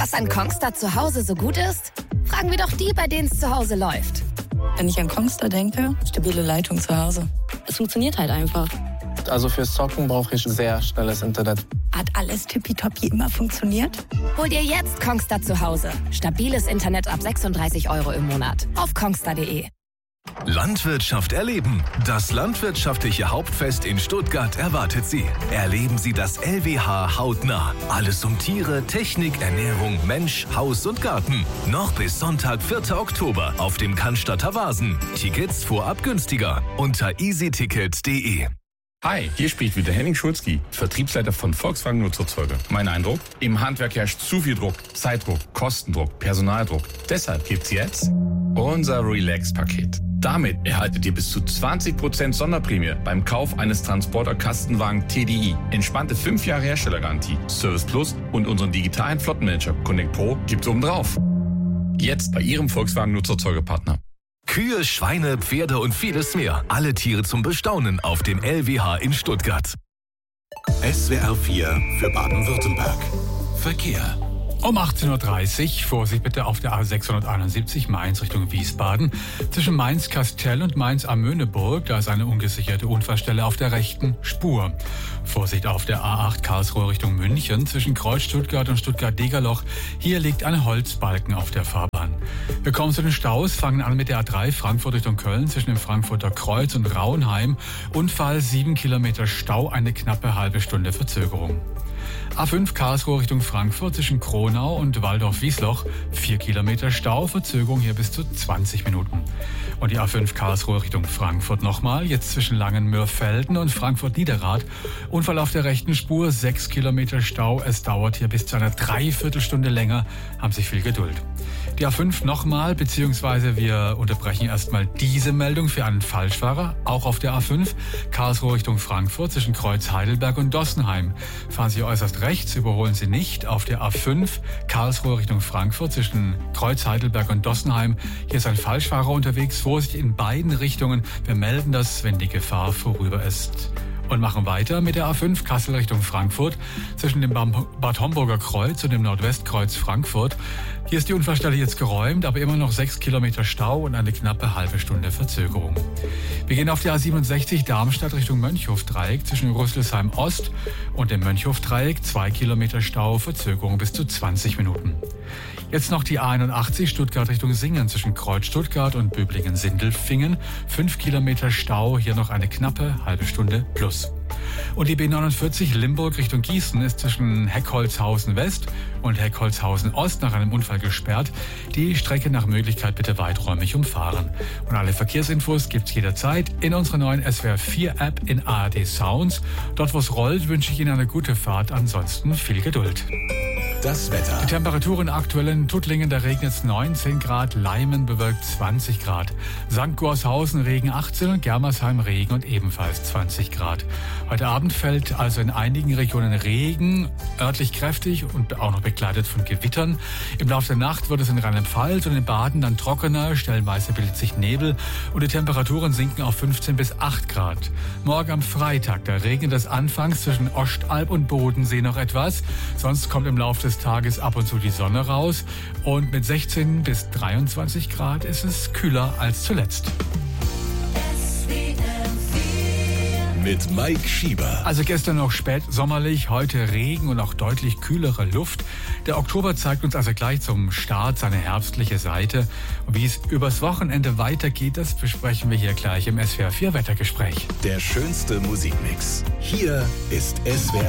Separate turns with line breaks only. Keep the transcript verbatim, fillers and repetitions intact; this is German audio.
Was an Kongstar zu Hause so gut ist? Fragen wir doch die, bei denen es zu Hause läuft.
Wenn ich an Kongstar denke, stabile Leitung zu Hause. Es funktioniert halt einfach.
Also fürs Zocken brauche ich sehr schnelles Internet.
Hat alles tippitoppi immer funktioniert?
Hol dir jetzt Kongstar zu Hause. Stabiles Internet ab sechsunddreißig Euro im Monat. Auf kongstar punkt de.
Landwirtschaft erleben. Das landwirtschaftliche Hauptfest in Stuttgart erwartet Sie. Erleben Sie das L W H hautnah. Alles um Tiere, Technik, Ernährung, Mensch, Haus und Garten. Noch bis Sonntag, vierten Oktober auf dem Cannstatter Wasen. Tickets vorab günstiger unter easyticket punkt de.
Hi, hier spricht wieder Henning Schulzki, Vertriebsleiter von Volkswagen Nutzerzeuger. Mein Eindruck? Im Handwerk herrscht zu viel Druck, Zeitdruck, Kostendruck, Personaldruck. Deshalb gibt's jetzt unser Relax-Paket. Damit erhaltet ihr bis zu zwanzig Prozent Sonderprämie beim Kauf eines Transporter-Kastenwagen T D I. Entspannte fünf Jahre Herstellergarantie, Service Plus und unseren digitalen Flottenmanager Connect Pro gibt's obendrauf. Jetzt bei Ihrem Volkswagen Nutzerzeugerpartner.
Kühe, Schweine, Pferde und vieles mehr. Alle Tiere zum Bestaunen auf dem L W H in Stuttgart.
S W R vier für Baden-Württemberg. Verkehr.
Um achtzehn Uhr dreißig, Vorsicht bitte auf der A sechshunderteinundsiebzig Mainz Richtung Wiesbaden. Zwischen Mainz-Kastell und Mainz-Amöneburg, da ist eine ungesicherte Unfallstelle auf der rechten Spur. Vorsicht auf der A acht Karlsruhe Richtung München, zwischen Kreuz Stuttgart und Stuttgart-Degerloch. Hier liegt ein Holzbalken auf der Fahrbahn. Wir kommen zu den Staus, fangen an mit der A drei Frankfurt Richtung Köln, zwischen dem Frankfurter Kreuz und Rauenheim. Unfall, sieben Kilometer Stau, eine knappe halbe Stunde Verzögerung. A fünf Karlsruhe Richtung Frankfurt zwischen Kronau und Waldorf-Wiesloch. vier Kilometer Stau, Verzögerung hier bis zu zwanzig Minuten. Und die A fünf Karlsruhe Richtung Frankfurt nochmal, jetzt zwischen Langenmürfelden und Frankfurt-Niederrad. Unfall auf der rechten Spur, sechs Kilometer Stau. Es dauert hier bis zu einer Dreiviertelstunde länger. Haben Sie viel Geduld. Die A fünf nochmal, beziehungsweise wir unterbrechen erstmal diese Meldung für einen Falschfahrer. Auch auf der A fünf Karlsruhe Richtung Frankfurt zwischen Kreuz Heidelberg und Dossenheim. Fahren Sie äußerst rechts, überholen Sie nicht. Auf der A fünf Karlsruhe Richtung Frankfurt zwischen Kreuz Heidelberg und Dossenheim. Hier ist ein Falschfahrer unterwegs. Vorsicht in beiden Richtungen. Wir melden das, wenn die Gefahr vorüber ist. Und machen weiter mit der A fünf Kassel Richtung Frankfurt zwischen dem Bad Homburger Kreuz und dem Nordwestkreuz Frankfurt. Hier ist die Unfallstelle jetzt geräumt, aber immer noch sechs Kilometer Stau und eine knappe halbe Stunde Verzögerung. Wir gehen auf die A siebenundsechzig Darmstadt Richtung Mönchhof-Dreieck zwischen Rüsselsheim Ost und dem Mönchhof-Dreieck. Zwei Kilometer Stau, Verzögerung bis zu zwanzig Minuten. Jetzt noch die A einundachtzig Stuttgart Richtung Singen zwischen Kreuz Stuttgart und Böblingen-Sindelfingen. Fünf Kilometer Stau, hier noch eine knappe halbe Stunde plus. Und die B neunundvierzig Limburg Richtung Gießen ist zwischen Heckholzhausen West und Heckholzhausen Ost nach einem Unfall gesperrt. Die Strecke nach Möglichkeit bitte weiträumig umfahren. Und alle Verkehrsinfos gibt's jederzeit in unserer neuen S W R vier App in A R D Sounds. Dort, wo es rollt, wünsche ich Ihnen eine gute Fahrt. Ansonsten viel Geduld.
Das Wetter.
Die Temperaturen aktuell in Tuttlingen, da regnet es neunzehn Grad, Leimen bewölkt zwanzig Grad. Sankt Gorshausen Regen achtzehn und Germersheim Regen und ebenfalls zwanzig Grad. Heute Abend fällt also in einigen Regionen Regen, örtlich kräftig und auch noch begleitet von Gewittern. Im Laufe der Nacht wird es in Rheinland-Pfalz und in Baden dann trockener, stellenweise bildet sich Nebel und die Temperaturen sinken auf fünfzehn bis acht Grad. Morgen am Freitag, da regnet es anfangs zwischen Ostalb und Bodensee noch etwas, sonst kommt im Laufe des Tages ab und zu die Sonne raus und mit sechzehn bis dreiundzwanzig Grad ist es kühler als zuletzt.
Mit Mike Schieber.
Also gestern noch spät sommerlich, heute Regen und auch deutlich kühlere Luft. Der Oktober zeigt uns also gleich zum Start seine herbstliche Seite. Und wie es übers Wochenende weitergeht, das besprechen wir hier gleich im S W R vier Wettergespräch.
Der schönste Musikmix. Hier ist S W R